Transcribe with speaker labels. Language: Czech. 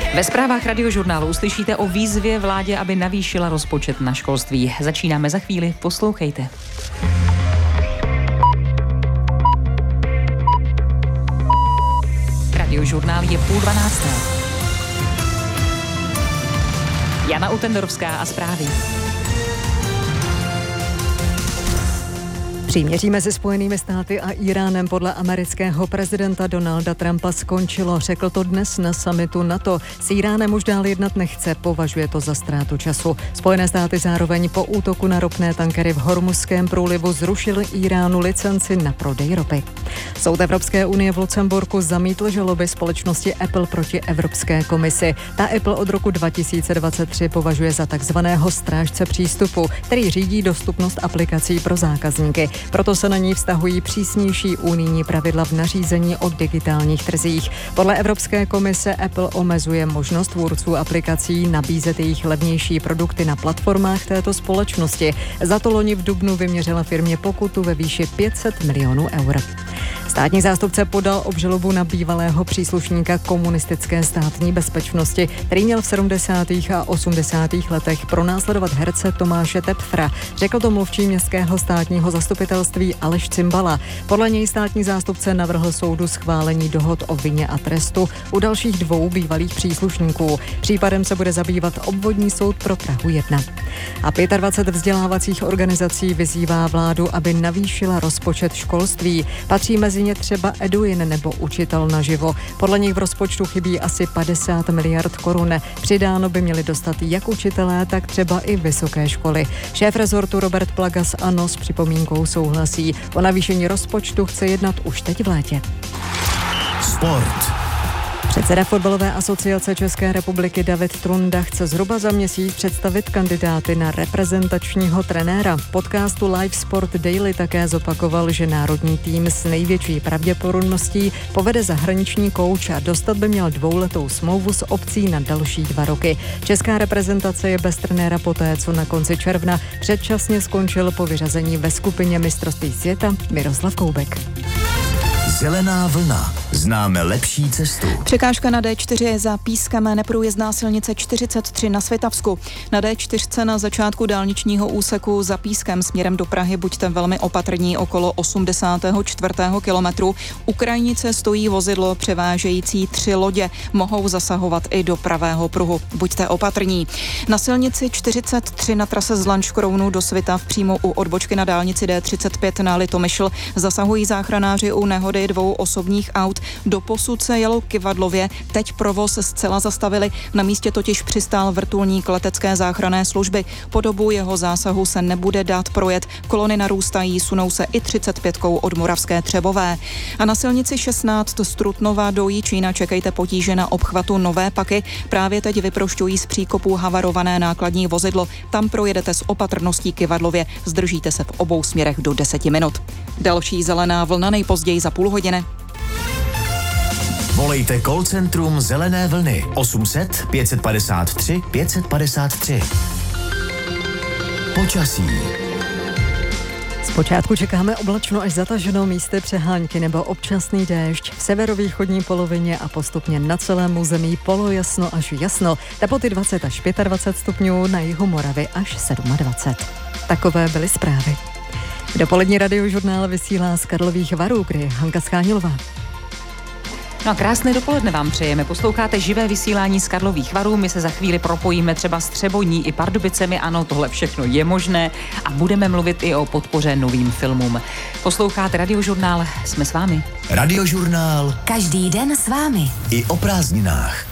Speaker 1: Ve zprávách Radiožurnálu uslyšíte o výzvě vládě, aby navýšila rozpočet na školství. Začínáme za chvíli, poslouchejte. Radiožurnál je 11:30. Jana Utendorovská a zprávy.
Speaker 2: Příměří mezi Spojenými státy a Íránem podle amerického prezidenta Donalda Trumpa skončilo. Řekl to dnes na summitu NATO. S Íránem už dál jednat nechce, považuje to za ztrátu času. Spojené státy zároveň po útoku na ropné tankery v Hormuzském průlivu zrušily Íránu licenci na prodej ropy. Soud Evropské unie v Lucemburku zamítl žaloby společnosti Apple proti Evropské komisi. Ta Apple od roku 2023 považuje za takzvaného strážce přístupu, který řídí dostupnost aplikací pro zákazníky. Proto se na ní vztahují přísnější unijní pravidla v nařízení o digitálních trzích. Podle Evropské komise Apple omezuje možnost tvůrců aplikací nabízet jejich levnější produkty na platformách této společnosti. Za to loni v dubnu vyměřila firmě pokutu ve výši 500 milionů eur. Státní zástupce podal obžalobu na bývalého příslušníka komunistické státní bezpečnosti, který měl v 70. a 80. letech pronásledovat herce Tomáše Tepfra. Řekl to mluvčí městského státního zastupitelství Aleš Cimbala. Podle něj státní zástupce navrhl soudu schválení dohod o vině a trestu u dalších 2 bývalých příslušníků. Případem se bude zabývat obvodní soud pro Prahu 1. A 25 vzdělávacích organizací vyzývá vládu, aby navýšila rozpočet školství. Patří mezi ně třeba Eduin nebo Učitel naživo. Podle nich v rozpočtu chybí asi 50 miliard korun. Přidáno by měli dostat jak učitelé, tak třeba i vysoké školy. Šéf rezortu Robert Plaga z ANO s připomínkou souhlasí. O navýšení rozpočtu chce jednat už teď v létě.
Speaker 3: Sport.
Speaker 2: Předseda Fotbalové asociace České republiky David Trunda chce zhruba za měsíc představit kandidáty na reprezentačního trenéra. V podcastu Live Sport Daily také zopakoval, že národní tým s největší pravděpodobností povede zahraniční kouč a dostat by měl 2letou smlouvu s opcí na další 2 roky. Česká reprezentace je bez trenéra poté, co na konci června předčasně skončil po vyřazení ve skupině mistrovství světa Miroslav Koubek.
Speaker 3: Zelená vlna. Známe lepší cestu.
Speaker 4: Překážka na D4 je za Pískem, neprůjezdná silnice 43 na Svitavsku. Na D4 na začátku dálničního úseku za Pískem směrem do Prahy buďte velmi opatrní okolo 84. kilometru. U krajnice stojí vozidlo převážející 3 lodě. Mohou zasahovat i do pravého pruhu. Buďte opatrní. Na silnici 43 na trase z Lanškrounu do Svitav přímo u odbočky na dálnici D35 na Litomyšl zasahují záchranáři u nehody 2 osobních aut. Doposud se jelo kyvadlově, teď provoz zcela zastavili, na místě totiž přistál vrtulník letecké záchranné služby. Po dobu jeho zásahu se nebude dát projet, kolony narůstají, sunou se i 35 od Moravské Třebové. A na silnici 16 z Trutnova do Jičína čekejte potíže na obchvatu Nové Paky, právě teď vyprošťují z příkopu havarované nákladní vozidlo, tam projedete s opatrností kyvadlově, zdržíte se v obou směrech do 10 minut. Další zelená vlna nejpozději za půl hodiny.
Speaker 3: Volejte call centrum Zelené vlny 800 553 553. Počasí.
Speaker 2: Zpočátku čekáme oblačno až zataženo, místy přehánky nebo občasný déšť. V severovýchodní polovině a postupně na celém území polojasno až jasno. Teploty 20 až 25 stupňů, na jihu Moravy až 27. Takové byly zprávy. Dopolední Radiožurnál vysílá z Karlových Varů, kde je Hanka Schánilová.
Speaker 1: No a krásné dopoledne vám přejeme. Posloucháte živé vysílání z Karlových Varů. My se za chvíli propojíme třeba s Třeboní i Pardubicemi. Ano, tohle všechno je možné a budeme mluvit i o podpoře novým filmům. Posloucháte Radiožurnál, jsme s vámi.
Speaker 3: Radiožurnál.
Speaker 5: Každý den s vámi.
Speaker 3: I o prázdninách.